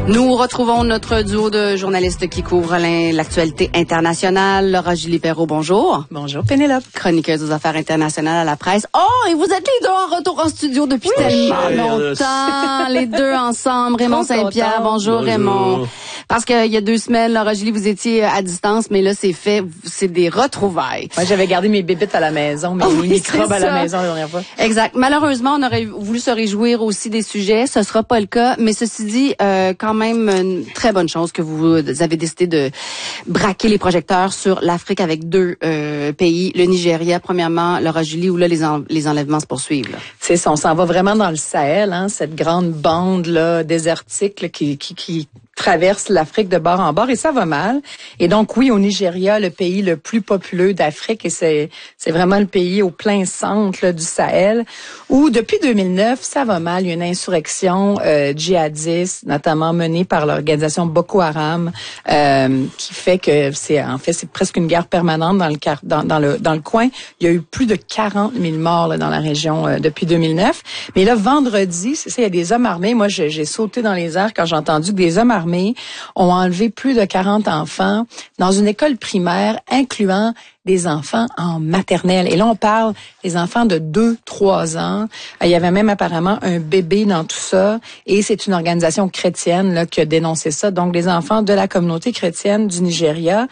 Nous retrouvons notre duo de journalistes qui couvrent l'actualité internationale. Laura Julie-Perrault, bonjour. Bonjour Pénélope. Chroniqueuse aux affaires internationales à la presse. Oh, et vous êtes les deux en retour en studio depuis tellement longtemps. Les deux ensemble. Raymond Saint-Pierre, bonjour Raymond. Parce qu'il y a 2 semaines, Laura Julie, vous étiez à distance, mais là, c'est fait. C'est des retrouvailles. Moi, j'avais gardé mes bébites à la maison, mes microbes à la maison la dernière fois. Exact. Malheureusement, on aurait voulu se réjouir aussi des sujets. Ce sera pas le cas. Mais ceci dit, quand même, une très bonne chose que vous avez décidé de braquer les projecteurs sur l'Afrique avec 2 pays. Le Nigeria, premièrement, Laura Julie, où là, les enlèvements se poursuivent. Là. C'est ça. On s'en va vraiment dans le Sahel, hein, cette grande bande là désertique là, qui traverse l'Afrique de bord en bord et ça va mal. Et donc oui, au Nigeria, le pays le plus populeux d'Afrique et c'est vraiment le pays au plein centre là, du Sahel où depuis 2009, ça va mal. Il y a une insurrection djihadiste, notamment menée par l'organisation Boko Haram, qui fait que c'est presque une guerre permanente dans le coin. Il y a eu plus de 40 000 morts là, dans la région depuis 2009. Mais là, vendredi, c'est ça, il y a des hommes armés. Moi, j'ai sauté dans les airs quand j'ai entendu que des hommes armés ont enlevé plus de 40 enfants dans une école primaire, incluant des enfants en maternelle. Et là, on parle des enfants de 2-3 ans. Il y avait même apparemment un bébé dans tout ça. Et c'est une organisation chrétienne là, qui a dénoncé ça. Donc, des enfants de la communauté chrétienne du Nigeria.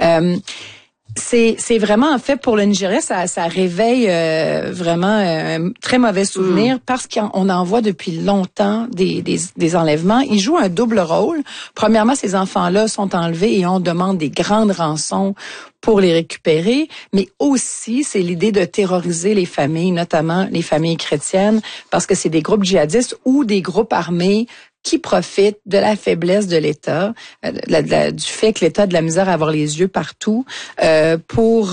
C'est vraiment, en fait, pour le Nigeria, ça réveille vraiment un très mauvais souvenir parce qu'on en voit depuis longtemps des enlèvements. Ils jouent un double rôle. Premièrement, ces enfants-là sont enlevés et on demande des grandes rançons pour les récupérer, mais aussi, c'est l'idée de terroriser les familles, notamment les familles chrétiennes, parce que c'est des groupes djihadistes ou des groupes armés qui profitent de la faiblesse de l'État, du fait que l'État a de la misère à avoir les yeux partout pour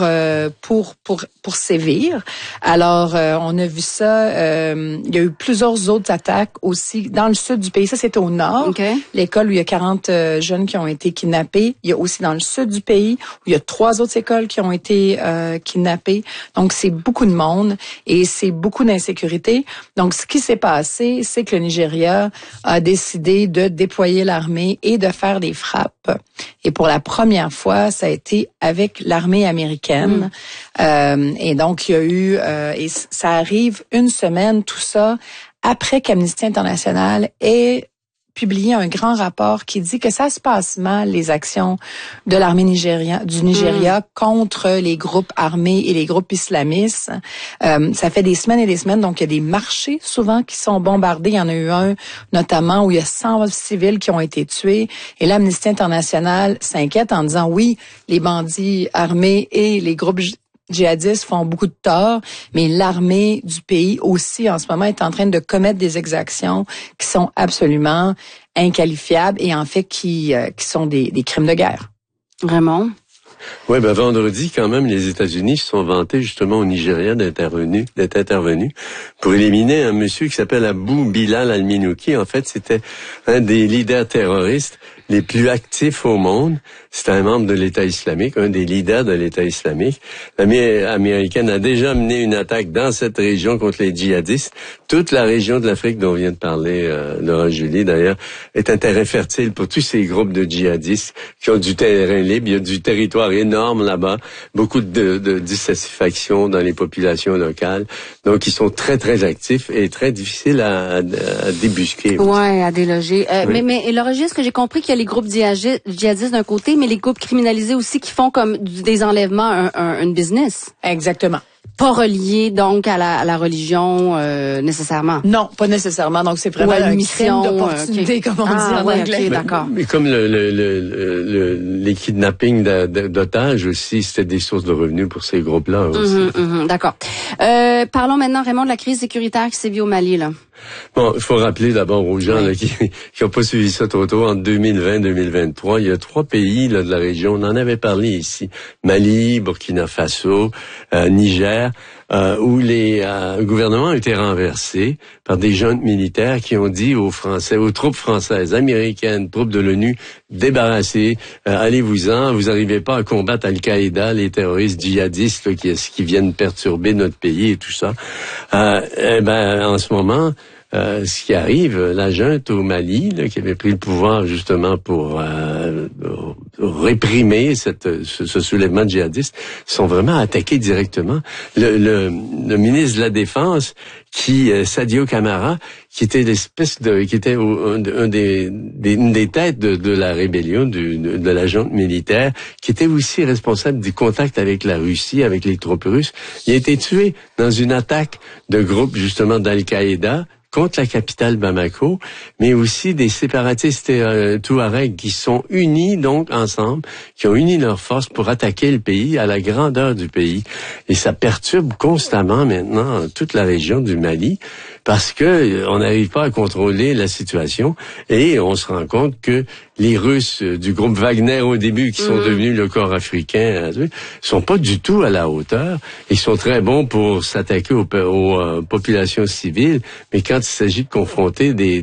sévir. Alors, on a vu ça. Il y a eu plusieurs autres attaques aussi dans le sud du pays. Ça, c'était au nord. Okay. L'école où il y a 40 jeunes qui ont été kidnappés. Il y a aussi dans le sud du pays où il y a 3 autres écoles qui ont été kidnappées. Donc, c'est beaucoup de monde et c'est beaucoup d'insécurité. Donc, ce qui s'est passé, c'est que le Nigeria a décidé de déployer l'armée et de faire des frappes. Et pour la première fois, ça a été avec l'armée américaine. Et donc, il y a eu... et ça arrive une semaine, tout ça, après qu'Amnesty International ait publié un grand rapport qui dit que ça se passe mal, les actions de l'armée du Nigeria contre les groupes armés et les groupes islamistes. Ça fait des semaines et des semaines, donc il y a des marchés souvent qui sont bombardés. Il y en a eu un notamment où il y a 100 civils qui ont été tués. Et l'Amnesty International s'inquiète en disant oui, les bandits armés et les groupes djihadistes font beaucoup de tort, mais l'armée du pays aussi en ce moment est en train de commettre des exactions qui sont absolument inqualifiables et en fait qui sont des crimes de guerre. Vraiment? Oui, vendredi, quand même, les États-Unis se sont vantés justement au Nigeria d'être intervenus pour éliminer un monsieur qui s'appelle Abu Bilal al-Minouki. En fait, c'était un des leaders terroristes les plus actifs au monde. C'était un membre de l'État islamique, un des leaders de l'État islamique. L'armée américaine a déjà mené une attaque dans cette région contre les djihadistes. Toute la région de l'Afrique dont vient de parler Laura Julie, d'ailleurs, est un terrain fertile pour tous ces groupes de djihadistes qui ont du terrain libre. Il y a du territoire énorme là-bas, beaucoup de dissatisfaction dans les populations locales. Donc, ils sont très, très actifs et très difficiles à débusquer. Ouais, à déloger. Oui. Mais Laura Julie, est-ce que j'ai compris qu'il y a les groupes djihadistes d'un côté, mais les groupes criminalisés aussi qui font comme des enlèvements un business? Exactement. Pas relié donc à la religion nécessairement. Non, pas nécessairement. Donc c'est vraiment une mission crime d'opportunité, comme on dit en anglais. Okay, d'accord. Mais comme les kidnappings d'otages aussi, c'était des sources de revenus pour ces groupes-là aussi. D'accord. Parlons maintenant, Raymond, de la crise sécuritaire qui sévit au Mali, là. Bon, il faut rappeler d'abord aux gens là, qui ont pas suivi ça trop tôt, en 2020-2023, il y a 3 pays là, de la région, on en avait parlé ici, Mali, Burkina Faso, Niger, où les gouvernements ont été renversés par des jeunes militaires qui ont dit aux Français, aux troupes françaises, américaines, troupes de l'ONU, débarrassez, allez-vous-en, vous n'arrivez pas à combattre Al-Qaïda, les terroristes djihadistes là, qui viennent perturber notre pays et tout ça. En ce moment, ce qui arrive, la junte au Mali, là, qui avait pris le pouvoir justement pour réprimer ce soulèvement djihadiste, sont vraiment attaqués directement. Le ministre de la Défense, Sadio Camara, qui était une des têtes de la rébellion de la junte militaire, qui était aussi responsable du contact avec la Russie, avec les troupes russes. Il a été tué dans une attaque de groupe justement d'Al-Qaïda contre la capitale Bamako, mais aussi des séparatistes touaregs qui sont unis donc ensemble, qui ont uni leurs forces pour attaquer le pays à la grandeur du pays. Et ça perturbe constamment maintenant toute la région du Mali parce que on n'arrive pas à contrôler la situation et on se rend compte que les Russes du groupe Wagner au début, qui sont devenus le corps africain, sont pas du tout à la hauteur. Ils sont très bons pour s'attaquer aux populations civiles, mais quand il s'agit de confronter des